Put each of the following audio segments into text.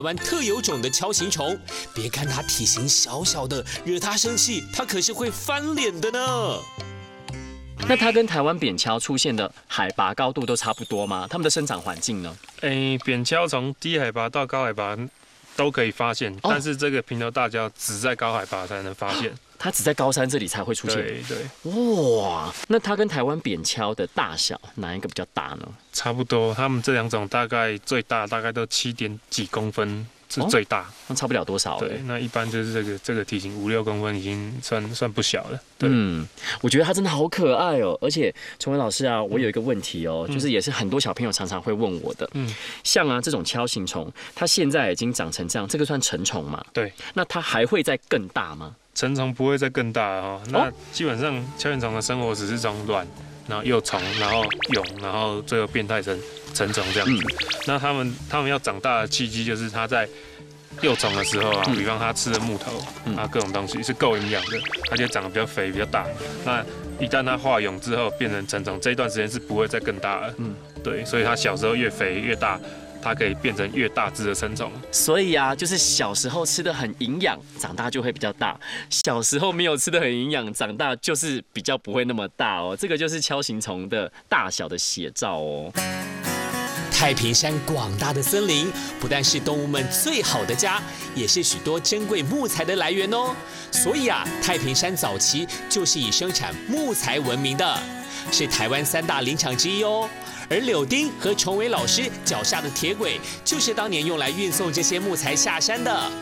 湾特有种的锹形虫，别看它体型小小的，惹它生气，它可是会翻脸的呢。 那它跟台湾扁锹出现的海拔高度都差不多吗？它们的生长环境呢？ 扁锹从低海拔到高海拔都可以发现，但是这个平头大锹只在高海拔才能发现。 它只在高山这里才会出现。 对。 哇，那它跟台湾扁锹的大小哪一个比较大呢？ 差不多，它们这两种大概最大大概都7点几公分是最大， 那差不了多少。 对，那一般就是这个体型5、6公分已经算不小了。对， 我觉得它真的好可爱哦。而且崇文老师啊，我有一个问题哦，就是也是很多小朋友常常会问我的。像这种锹形虫，它现在已经长成这样，这个算成虫吗？ 对。 那它还会再更大吗？ 成虫不会再更大了哈。那基本上锹形虫的生活只是从卵，然后幼虫，然后蛹，然后最后变态成成虫这样子。那他们要长大的契机就是它在幼虫的时候啊，比方它吃的木头啊各种东西是够营养的，它就长得比较肥比较大。那一旦它化蛹之后变成成虫，这一段时间是不会再更大了。对，所以它小时候越肥越大。它可以变成越大只的成虫， 所以啊，就是小时候吃的很营养，长大就会比较大；小时候没有吃的很营养，长大就是比较不会那么大哦。这个就是锹形虫的大小的写照哦。 太平山广大的森林，不但是动物们最好的家，也是许多珍贵木材的来源哦。所以啊，太平山早期就是以生产木材闻名的，是台湾3大林场之一哦。而柳丁和崇伟老师脚下的铁轨，就是当年用来运送这些木材下山的。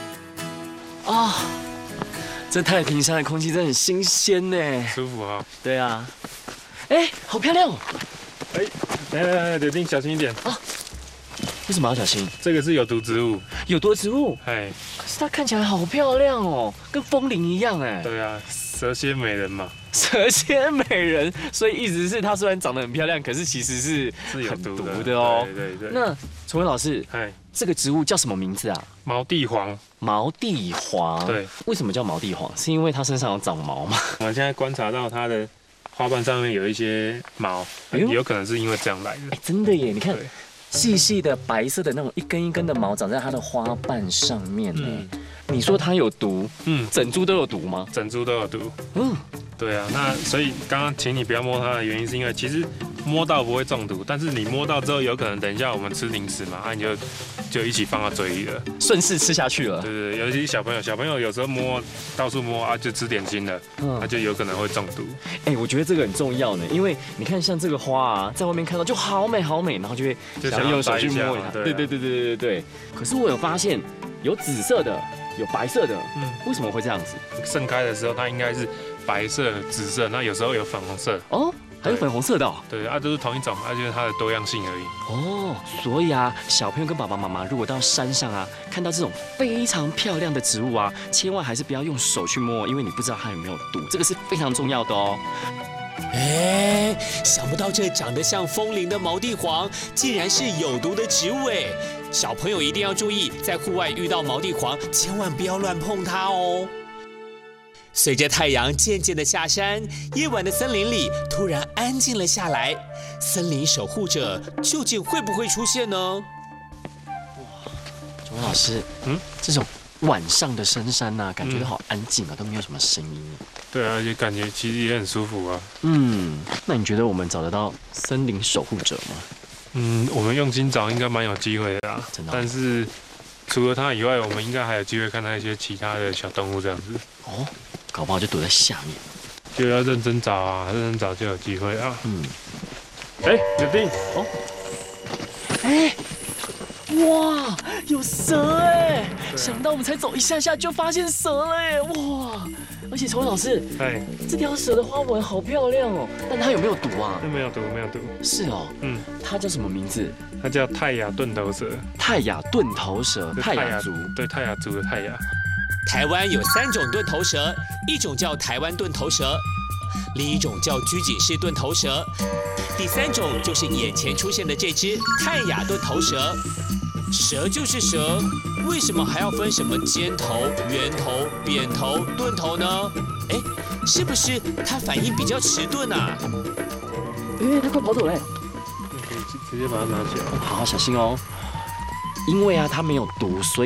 这太平山的空气真的很新鲜呢， 舒服哈。 对啊，好漂亮哦。 来，柳丁小心一点啊！ 为什么要小心？ 这个是有毒植物。 有毒植物？ 可是它看起来好漂亮哦，跟风铃一样哎。 对啊，蛇蝎美人嘛。 蛇蝎美人，所以意思是它虽然长得很漂亮，可是其实是有毒的哦。 对。 那崇文老师，这个植物叫什么名字啊？ 毛地黄。 毛地黄。 对。 为什么叫毛地黄？是因为它身上有长毛吗？ 我们现在观察到它的花瓣上面有一些毛，有可能是因为这样来的。 真的耶！你看，细细的白色的那种一根一根的毛长在它的花瓣上面呢。你说它有毒？整株都有毒吗？ 整株都有毒。对啊，那所以刚刚请你不要摸它的原因是因为其实摸到不会中毒，但是你摸到之后有可能等一下我们吃零食嘛，你就一起放到嘴里了， 顺势吃下去了。 对，尤其是小朋友有时候到处摸啊就吃点心了，它就有可能会中毒。 我觉得这个很重要呢，因为你看像这个花啊，在外面看到就好美好美，然后就会想要用手去摸一下。对。可是我有发现有紫色的，有白色的，为什么会这样子？ 盛开的时候它应该是白色、紫色，那有时候有粉红色。 还有粉红色的。 对都是同一种，就是它的多样性而已。 所以啊，小朋友跟爸爸妈妈如果到山上啊，看到这种非常漂亮的植物啊，千万还是不要用手去摸，因为你不知道它有没有毒，这个是非常重要的哦。 想不到这长得像风铃的毛地黄，竟然是有毒的植物哎！小朋友一定要注意，在户外遇到毛地黄，千万不要乱碰它哦。随着太阳渐渐的下山，夜晚的森林里突然安静了下来。森林守护者究竟会不会出现呢？ 崇文老师，这种晚上的深山呐，感觉都好安静啊，都没有什么声音。 对啊，而且感觉其实也很舒服啊。 那你觉得我们找得到森林守护者吗？ 我们用心找应该蛮有机会的啦。 真的。 但是除了它以外，我们应该还有机会看到一些其他的小动物这样子。 搞不好就躲在下面。 就要认真找啊，认真找就有机会啊。柳丁。 哇，有蛇哎！想到我们才走一下下就发现蛇了哎！哇，而且崇文老师，这条蛇的花纹好漂亮哦，但它有没有毒啊？ 没有毒。 是哦。它叫什么名字？ 它叫泰雅盾头蛇。 泰雅盾头蛇，泰雅族。 对，泰雅族的泰雅。 台湾有3种盾头蛇，一种叫台湾盾头蛇，另一种叫居井式盾头蛇，第3种就是眼前出现的这只泰雅盾头蛇。蛇就是蛇，为什么还要分什么尖头、圆头、扁头、钝头呢？是不是它反应比较迟钝啊？ 它快跑走嘞！ 可以直接把它拿起来。 好，小心哦。 因为啊它没有毒，所以